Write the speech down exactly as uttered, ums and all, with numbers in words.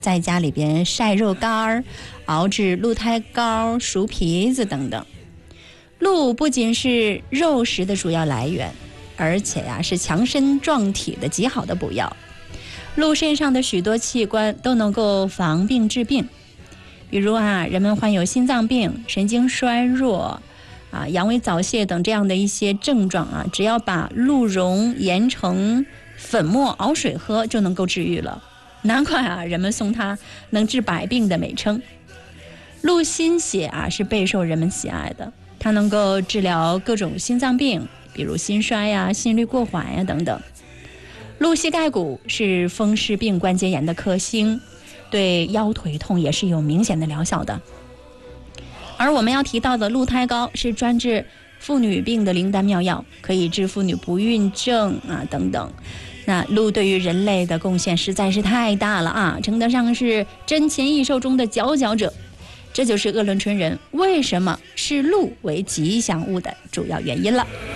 在家里边晒肉干、熬制鹿胎膏、熟皮子等等。鹿不仅是肉食的主要来源，而且呀、啊、是强身壮体的极好的补药。鹿身上的许多器官都能够防病治病，比如啊，人们患有心脏病、神经衰弱、啊阳痿早泄等这样的一些症状啊，只要把鹿茸研成粉末熬水喝就能够治愈了。难怪啊，人们送它能治百病的美称。鹿心血啊是备受人们喜爱的，它能够治疗各种心脏病，比如心衰呀、心律过缓呀等等。鹿膝盖骨是风湿病关节炎的克星，对腰腿痛也是有明显的疗效的。而我们要提到的鹿胎膏是专治妇女病的灵丹妙药，可以治妇女不孕症啊等等。那鹿对于人类的贡献实在是太大了啊，称得上是珍禽异兽中的佼佼者。这就是鄂伦春人为什么视鹿为吉祥物的主要原因了。